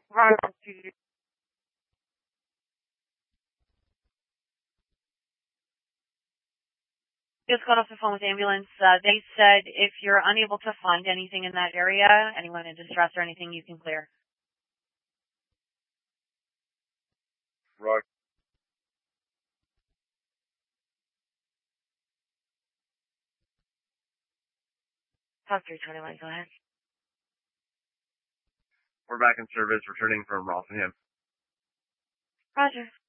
Just got off the phone with ambulance. They said if you're unable to find anything in that area, anyone in distress or anything, you can clear. Right. Talk 321, go ahead. We're back in service, returning from Rotherham. Roger.